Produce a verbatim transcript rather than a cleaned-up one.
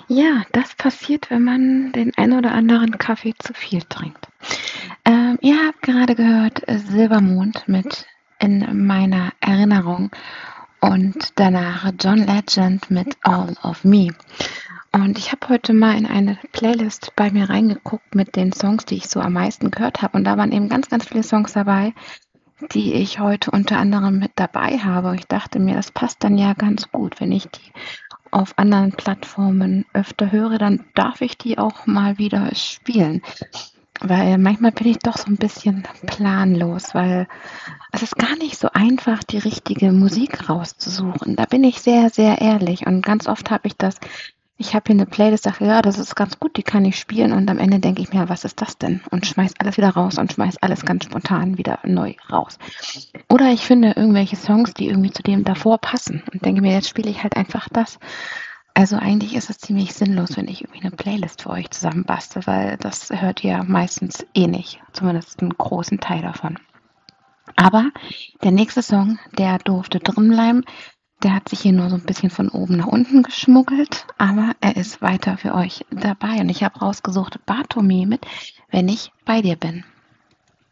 Ja, das passiert, wenn man den ein oder anderen Kaffee zu viel trinkt. Ähm, ihr habt gerade gehört äh, Silbermond mit In meiner Erinnerung und danach John Legend mit All of Me. Und ich habe heute mal in eine Playlist bei mir reingeguckt mit den Songs, die ich so am meisten gehört habe. Und da waren eben ganz, ganz viele Songs dabei, die ich heute unter anderem mit dabei habe. Ich dachte mir, das passt dann ja ganz gut, wenn ich die auf anderen Plattformen öfter höre, dann darf ich die auch mal wieder spielen. Weil manchmal bin ich doch so ein bisschen planlos, weil es ist gar nicht so einfach, die richtige Musik rauszusuchen. Da bin ich sehr, sehr ehrlich. Und ganz oft habe ich das, ich habe hier eine Playlist, sage, ja, das ist ganz gut, die kann ich spielen. Und am Ende denke ich mir, was ist das denn? Und schmeiß alles wieder raus und schmeiß alles ganz spontan wieder neu raus. Oder ich finde irgendwelche Songs, die irgendwie zu dem davor passen und denke mir, jetzt spiele ich halt einfach das. Also eigentlich ist es ziemlich sinnlos, wenn ich irgendwie eine Playlist für euch zusammenbastle, weil das hört ihr meistens eh nicht, zumindest einen großen Teil davon. Aber der nächste Song, der durfte drin bleiben. Der hat sich hier nur so ein bisschen von oben nach unten geschmuggelt, aber er ist weiter für euch dabei. Und ich habe rausgesucht Bartome mit Wenn ich bei dir bin.